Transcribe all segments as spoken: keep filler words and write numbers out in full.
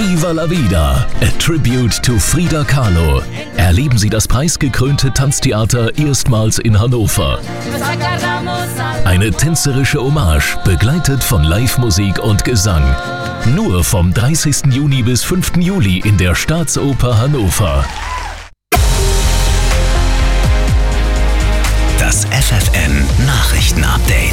Viva la Vida, a tribute to Frida Kahlo. Erleben Sie das preisgekrönte Tanztheater erstmals in Hannover. Eine tänzerische Hommage, begleitet von Live-Musik und Gesang. Nur vom dreißigsten Juni bis fünften Juli in der Staatsoper Hannover. Das F F N Nachrichten-Update.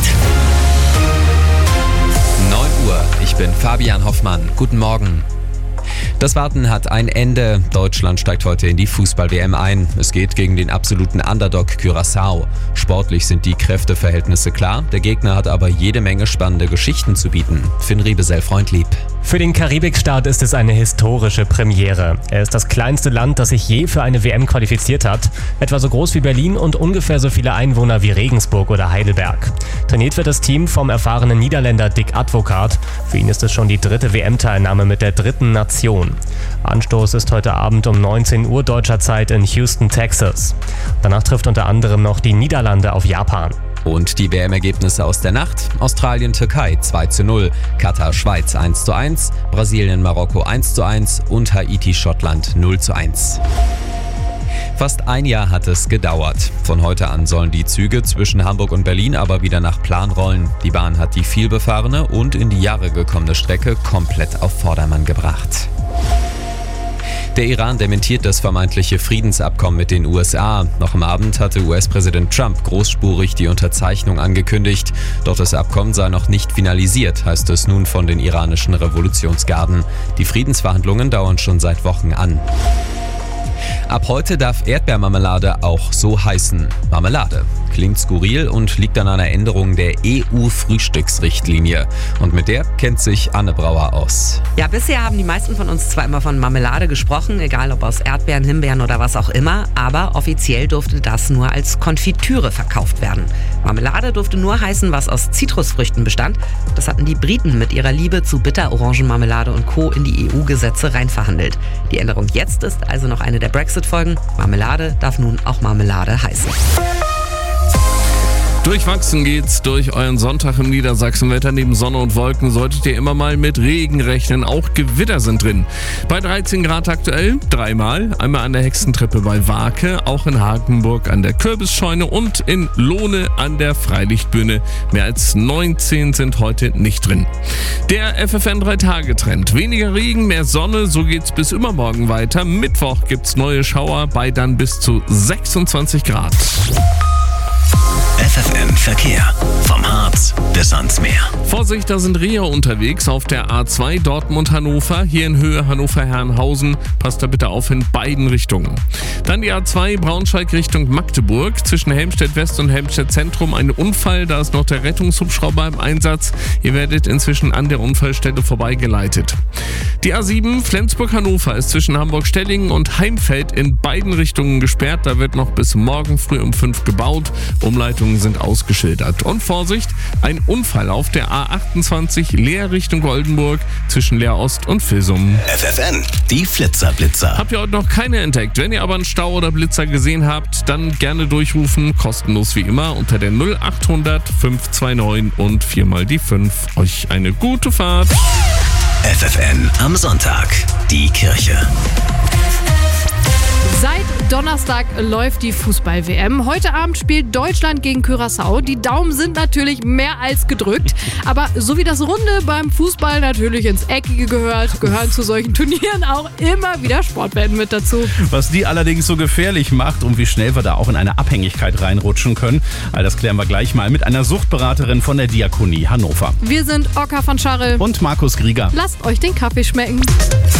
neun Uhr, ich bin Fabian Hoffmann. Guten Morgen. Das Warten hat ein Ende. Deutschland steigt heute in die Fußball-W M ein. Es geht gegen den absoluten Underdog Curaçao. Sportlich sind die Kräfteverhältnisse klar. Der Gegner hat aber jede Menge spannende Geschichten zu bieten. Finn Riebesell-Freundlieb. Für den Karibikstaat ist es eine historische Premiere. Er ist das kleinste Land, das sich je für eine W M qualifiziert hat. Etwa so groß wie Berlin und ungefähr so viele Einwohner wie Regensburg oder Heidelberg. Trainiert wird das Team vom erfahrenen Niederländer Dick Advocaat. Für ihn ist es schon die dritte W M-Teilnahme mit der dritten Nation. Anstoß ist heute Abend um neunzehn Uhr deutscher Zeit in Houston, Texas. Danach trifft unter anderem noch die Niederlande auf Japan. Und die W M-Ergebnisse aus der Nacht: Australien-Türkei zwei zu null, Katar-Schweiz eins zu eins, Brasilien-Marokko eins zu eins und Haiti-Schottland null zu eins. Fast ein Jahr hat es gedauert. Von heute an sollen die Züge zwischen Hamburg und Berlin aber wieder nach Plan rollen. Die Bahn hat die vielbefahrene und in die Jahre gekommene Strecke komplett auf Vordermann gebracht. Der Iran dementiert das vermeintliche Friedensabkommen mit den U S A. Noch am Abend hatte U S-Präsident Trump großspurig die Unterzeichnung angekündigt. Doch das Abkommen sei noch nicht finalisiert, heißt es nun von den iranischen Revolutionsgarden. Die Friedensverhandlungen dauern schon seit Wochen an. Ab heute darf Erdbeermarmelade auch so heißen. Marmelade. Klingt skurril und liegt an einer Änderung der E U-Frühstücksrichtlinie. Und mit der kennt sich Anne Brauer aus. Ja, bisher haben die meisten von uns zwar immer von Marmelade gesprochen, egal ob aus Erdbeeren, Himbeeren oder was auch immer, aber offiziell durfte das nur als Konfitüre verkauft werden. Marmelade durfte nur heißen, was aus Zitrusfrüchten bestand. Das hatten die Briten mit ihrer Liebe zu Bitter-Orangenmarmelade und Co. in die E U-Gesetze reinverhandelt. Die Änderung jetzt ist also noch eine der Brexit-Folgen. Marmelade darf nun auch Marmelade heißen. Durchwachsen geht's durch euren Sonntag im Niedersachsenwetter. Neben Sonne und Wolken solltet ihr immer mal mit Regen rechnen. Auch Gewitter sind drin. Bei dreizehn Grad aktuell, dreimal. Einmal an der Hexentreppe bei Wake, auch in Hagenburg an der Kürbisscheune und in Lohne an der Freilichtbühne. Mehr als neunzehn sind heute nicht drin. Der F F N drei Tage Trend. Weniger Regen, mehr Sonne, so geht's bis übermorgen weiter. Mittwoch gibt's neue Schauer bei dann bis zu sechsundzwanzig Grad. F F N Verkehr. Vom Harz bis ans Meer. Vorsicht, da sind Reher unterwegs auf der A zwei Dortmund-Hannover. Hier in Höhe Hannover-Herrenhausen. Passt da bitte auf in beiden Richtungen. Dann die A zwei Braunschweig Richtung Magdeburg. Zwischen Helmstedt-West und Helmstedt-Zentrum ein Unfall. Da ist noch der Rettungshubschrauber im Einsatz. Ihr werdet inzwischen an der Unfallstelle vorbeigeleitet. Die A sieben Flensburg-Hannover ist zwischen Hamburg-Stellingen und Heimfeld in beiden Richtungen gesperrt. Da wird noch bis morgen früh um fünf gebaut. Umleitungen sind ausgeschildert. Und Vorsicht, ein Unfall auf der A achtundzwanzig Leer Richtung Oldenburg zwischen Leer Ost und Vilsum. F F N, die Flitzer-Blitzer. Habt ihr heute noch keine entdeckt? Wenn ihr aber einen Stau oder Blitzer gesehen habt, dann gerne durchrufen. Kostenlos wie immer unter der null achthundert fünf zwei neun und viermal die fünf. Euch eine gute Fahrt. F F N am Sonntag. Die Kirche. Seit Donnerstag läuft die Fußball-W M. Heute Abend spielt Deutschland gegen Curaçao. Die Daumen sind natürlich mehr als gedrückt. Aber so wie das Runde beim Fußball natürlich ins Eckige gehört, gehören zu solchen Turnieren auch immer wieder Sportwetten mit dazu. Was die allerdings so gefährlich macht und wie schnell wir da auch in eine Abhängigkeit reinrutschen können, all das klären wir gleich mal mit einer Suchtberaterin von der Diakonie Hannover. Wir sind Oka von Scharre Und Markus Grieger. Lasst euch den Kaffee schmecken.